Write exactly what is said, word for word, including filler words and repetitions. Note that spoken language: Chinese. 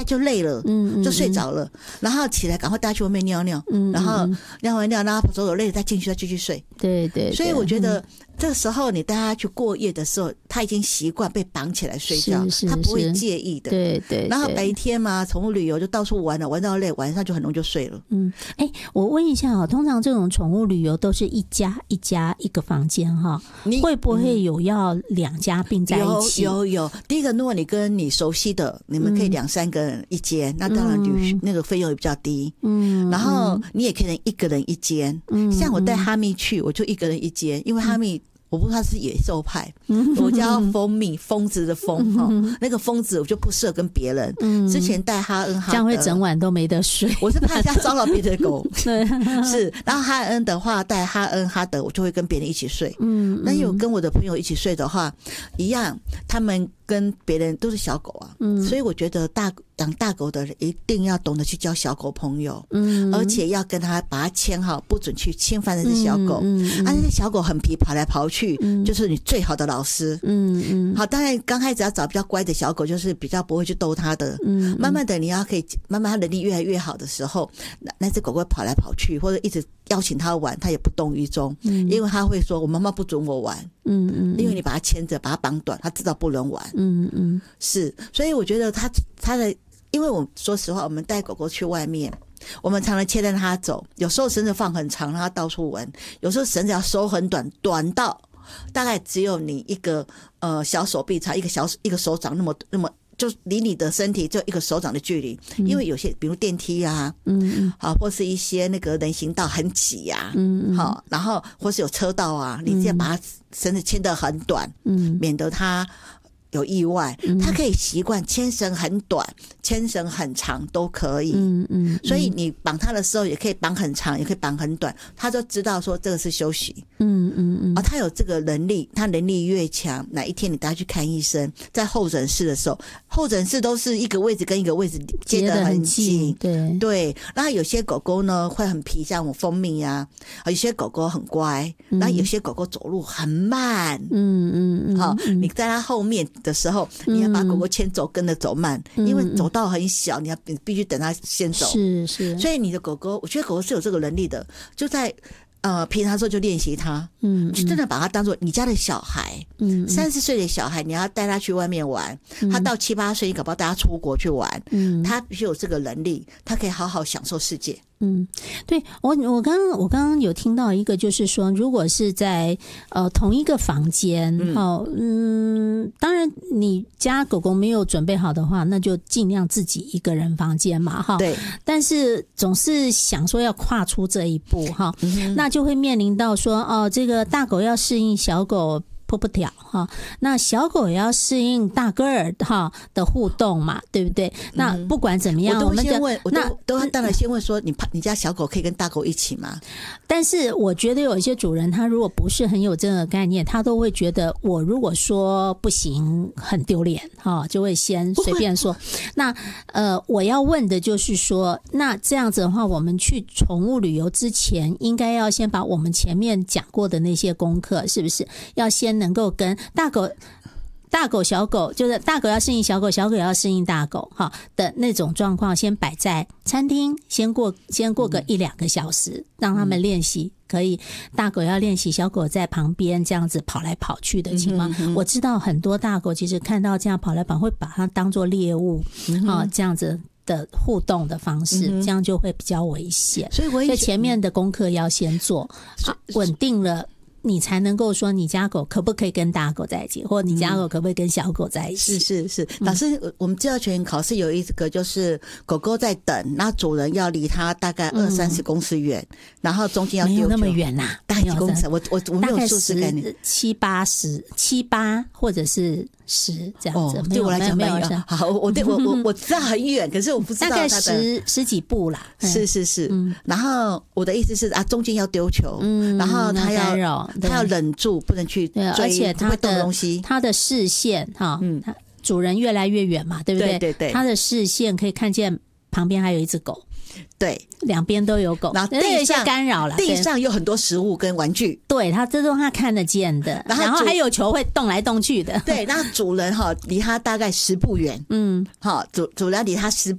就累了，嗯，就睡着了，嗯、然后起来赶快带他去外面尿尿，嗯，然后尿完尿，然后走走累了再进去再继续睡， 对 对, 对， 所以我觉得。嗯这个时候你带他去过夜的时候，他已经习惯被绑起来睡觉， 是是是他不会介意的。 对 对, 对。 然后白天嘛，宠物旅游就到处玩了，玩到累，晚上就很容易就睡了。 嗯，哎，我问一下啊，通常这种宠物旅游都是一家一家一个房间哈，会不会有要两家并在一起？ 有有有。第一个，如果你跟你熟悉的，你们可以两三个人一间，嗯、那当然就那个费用也比较低。嗯。然后你也可以一个人一间。嗯。像我带哈密去，我就一个人一间，因为哈密。我不知道他是野兽派，我叫蜂蜜，疯子的疯哈，那个疯子我就不适合跟别人。之前带哈恩哈德， 这样会整晚都没得睡。 我是怕人家骚扰别的狗，对，是。然后哈恩的话，带哈恩哈德，我就会跟别人一起睡。嗯，那有跟我的朋友一起睡的话，一样，他们跟别人都是小狗啊，嗯，所以我觉得大养大狗的人一定要懂得去交小狗朋友，嗯，而且要跟他把他牵好，不准去侵犯那只小狗。嗯，嗯啊，那只小狗很皮，跑来跑去。嗯、就是你最好的老师，嗯嗯，好，当然刚开始要找比较乖的小狗，就是比较不会去逗它的，嗯，慢慢的你要可以，慢慢它能力越来越好的时候，那那只狗狗会跑来跑去，或者一直邀请它玩，它也不动于衷，嗯，因为它会说我妈妈不准我玩，嗯嗯，因为你把它牵着，把它绑短，它知道不能玩，嗯嗯，是，所以我觉得它它的，因为我说实话，我们带狗狗去外面。我们常常牵着它走，有时候绳子放很长，让它到处玩；有时候绳子要收很短，短到大概只有你一个呃小手臂长，一个小一个手掌那么那么，就离你的身体就一个手掌的距离。嗯、因为有些比如电梯啊，嗯，好，或是一些那个人行道很挤呀、啊，嗯，好，然后或是有车道啊，你这样把它绳子牵得很短，嗯，免得它。有意外，他可以习惯牵绳很短，牵绳很长都可以。嗯嗯，所以你绑他的时候也可以绑很长，也可以绑很短，他就知道说这个是休息。嗯嗯嗯，啊，他有这个能力，他能力越强，哪一天你带他去看医生，在候诊室的时候，候诊室都是一个位置跟一个位置接得很近。对对，然后有些狗狗呢会很皮，像我蜂蜜啊，有些狗狗很乖，然后有些狗狗走路很慢。嗯嗯嗯，好，你在它后面。的时候，你要把狗狗牵走，跟着走慢，嗯、因为走道很小，你要必须等它先走。是是，所以你的狗狗，我觉得狗狗是有这个能力的，就在呃平常的时候就练习它，嗯，就真的把它当做你家的小孩，嗯，三四岁的小孩，你要带他去外面玩，嗯、他到七八岁，你搞不好带他出国去玩，嗯，他必须有这个能力，他可以好好享受世界。 嗯，对，我我刚刚我刚刚有听到一个，就是说，如果是在呃同一个房间，嗯、哦，嗯，当然你家狗狗没有准备好的话，那就尽量自己一个人房间嘛，哈。对。但是总是想说要跨出这一步，哈，嗯、那就会面临到说，哦，这个大狗要适应小狗。扑扑跳哈，那小狗也要适应大个儿哈的互动嘛，对不对？那不管怎么样， 我都先问，我都都当然先问说，你你家小狗可以跟大狗一起吗？ 但是我觉得有一些主人，他如果不是很有这个概念，他都会觉得我如果说不行，很丢脸哈，就会先随便说。那呃，我要问的就是说，那这样子的话，我们去宠物旅游之前，应该要先把我们前面讲过的那些功课，是不是要先能够跟大狗、大狗、小狗，就是大狗要适应小狗，小狗要适应大狗哈的那种状况，先摆在餐厅，先过先过个一两个小时，让他们练习。可以，大狗要练习，小狗在旁边这样子跑来跑去的情况。嗯、我知道很多大狗其实看到这样跑来跑，会把它当作猎物、嗯、啊，这样子的互动的方式，嗯、这样就会比较危险。所以我所以前面的功课要先做，啊、稳定了。你才能够说你家狗可不可以跟大狗在一起，或你家狗可不可以跟小狗在一起。 是是是，老师，嗯、我们教育犬考试有一个就是狗狗在等，那主人要离它大概二三十公尺远，嗯、然后中间要丢球。 没有那么远呐，啊， 大概几公尺？我我我没有数字概念， 七八十七八或者是十这样子。 哦，对我来讲没有远。好，我对我我我知道很远，可是我不知道大概十十几步啦。 是是是，嗯、然后我的意思是啊，中间要丢球，嗯、然后它要。他要忍住，不能去追， 而且他的东西， 他的视线哈，嗯，主人越来越远嘛，对不对？对对对，他的视线可以看见旁边还有一只狗， 对， 两边都有狗， 然后地上干扰了， 地上有很多食物跟玩具， 对，他这都他看得见的，然后, 然后还有球会动来动去的， 对，然后主人哈离他大概十步远，嗯，好，主主人离他十